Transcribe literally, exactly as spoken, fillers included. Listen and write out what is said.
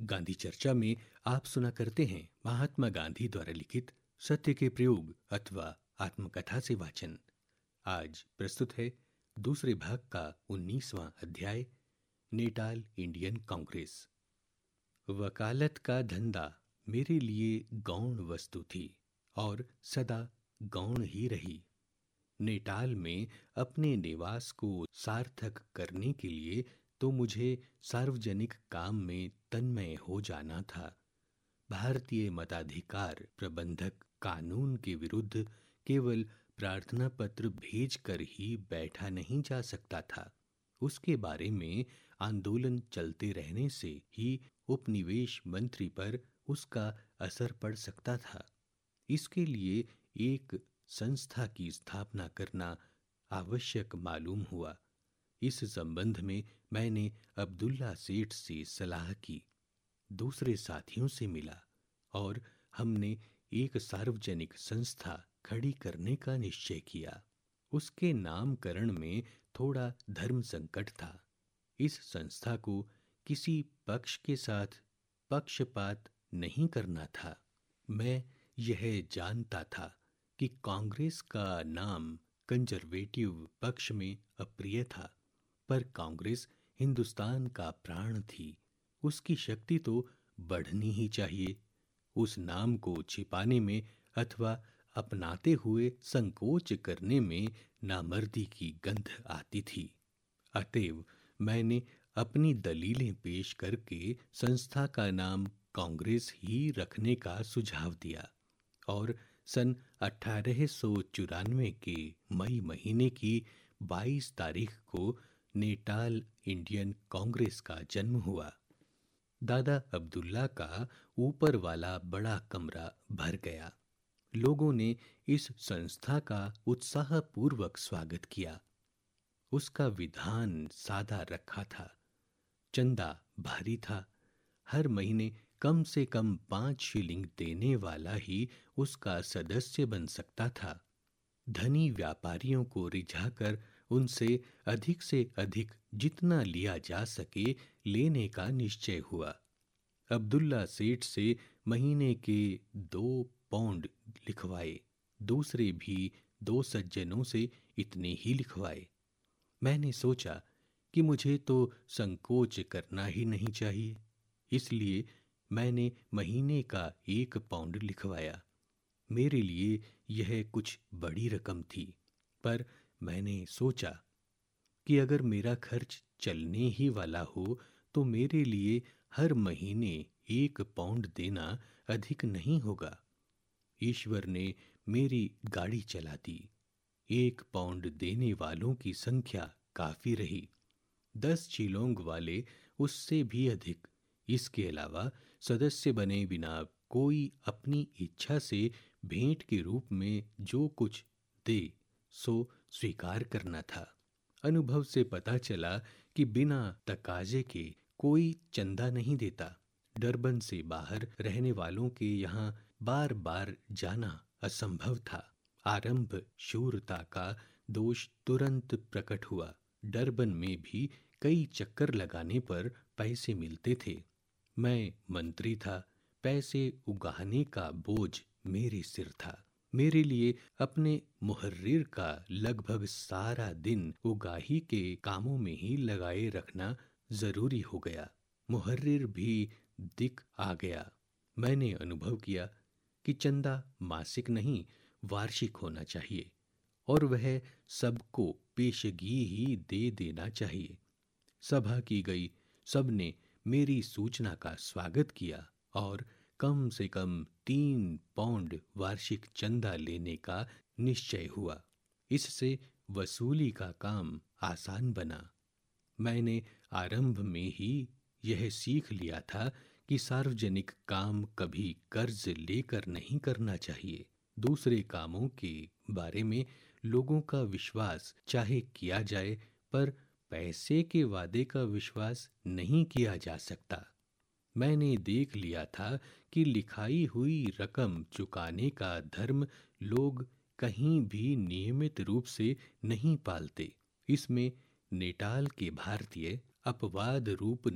गांधी चर्चा में आप सुना करते हैं महात्मा गांधी द्वारा लिखित सत्य के प्रयोग अथवा आत्मकथा से वाचन। आज प्रस्तुत है दूसरे भाग का उन्नीसवां अध्याय, नेटाल इंडियन कांग्रेस। वकालत का धंधा मेरे लिए गौण वस्तु थी और सदा गौण ही रही। नेटाल में अपने निवास को सार्थक करने के लिए तो मुझे सार्वजनिक काम में तन्मय हो जाना था। भारतीय मताधिकार प्रबंधक कानून के विरुद्ध केवल प्रार्थना पत्र भेजकर ही बैठा नहीं जा सकता था। उसके बारे में आंदोलन चलते रहने से ही उपनिवेश मंत्री पर उसका असर पड़ सकता था। इसके लिए एक संस्था की स्थापना करना आवश्यक मालूम हुआ। इस संबंध में मैंने अब्दुल्ला सेठ से सलाह की, दूसरे साथियों से मिला और हमने एक सार्वजनिक संस्था खड़ी करने का निश्चय किया। उसके नामकरण में थोड़ा धर्म संकट था। इस संस्था को किसी पक्ष के साथ पक्षपात नहीं करना था। मैं यह जानता था कि कांग्रेस का नाम कंजर्वेटिव पक्ष में अप्रिय था, पर कांग्रेस हिंदुस्तान का प्राण थी। उसकी शक्ति तो बढ़नी ही चाहिए। उस नाम को छिपाने में अथवा अपनाते हुए संकोच करने में नामर्दी की गंध आती थी। अतएव मैंने अपनी दलीलें पेश करके संस्था का नाम कांग्रेस ही रखने का सुझाव दिया और सन अठारह सौ चौरानवे के मई महीने की बाईस तारीख को नेटाल इंडियन कांग्रेस का जन्म हुआ। दादा अब्दुल्ला का ऊपर वाला बड़ा कमरा भर गया। लोगों ने इस संस्था का उत्साहपूर्वक स्वागत किया। उसका विधान सादा रखा था, चंदा भारी था। हर महीने कम से कम पांच शिलिंग देने वाला ही उसका सदस्य बन सकता था। धनी व्यापारियों को रिझाकर उनसे अधिक से अधिक जितना लिया जा सके लेने का निश्चय हुआ। अब्दुल्ला सेठ से महीने के दो पौंड लिखवाए, दूसरे भी दो सज्जनों से इतने ही लिखवाए। मैंने सोचा कि मुझे तो संकोच करना ही नहीं चाहिए, इसलिए मैंने महीने का एक पाउंड लिखवाया। मेरे लिए यह कुछ बड़ी रकम थी, पर मैंने सोचा कि अगर मेरा खर्च चलने ही वाला हो तो मेरे लिए हर महीने एक पाउंड देना अधिक नहीं होगा। ईश्वर ने मेरी गाड़ी चला दी। एक पाउंड देने वालों की संख्या काफी रही, दस शिलोंग वाले उससे भी अधिक। इसके अलावा सदस्य बने बिना कोई अपनी इच्छा से भेंट के रूप में जो कुछ दे सो स्वीकार करना था। अनुभव से पता चला कि बिना तकाजे के कोई चंदा नहीं देता। डरबन से बाहर रहने वालों के यहाँ बार बार जाना असंभव था। आरंभ शूरता का दोष तुरंत प्रकट हुआ। डरबन में भी कई चक्कर लगाने पर पैसे मिलते थे। मैं मंत्री था, पैसे उगाहने का बोझ मेरे सिर था। मेरे लिए अपने मुहर्रिर का लगभग सारा दिन उगाही के कामों में ही लगाए रखना जरूरी हो गया। मुहर्रिर भी दिख आ गया। मैंने अनुभव किया कि चंदा मासिक नहीं वार्षिक होना चाहिए और वह सबको पेशगी ही दे देना चाहिए। सभा की गई। सबने मेरी सूचना का स्वागत किया और कम से कम तीन पाउंड वार्षिक चंदा लेने का निश्चय हुआ। इससे वसूली का काम आसान बना। मैंने आरंभ में ही यह सीख लिया था कि सार्वजनिक काम कभी कर्ज लेकर नहीं करना चाहिए। दूसरे कामों के बारे में लोगों का विश्वास चाहे किया जाए, पर पैसे के वादे का विश्वास नहीं किया जा सकता। मैंने देख लिया था कि लिखाई हुई रकम चुकाने का धर्म लोग कहीं भी नियमित रूप से नहीं पालते। इसमें नेटाल के भारतीय अपवाद रूप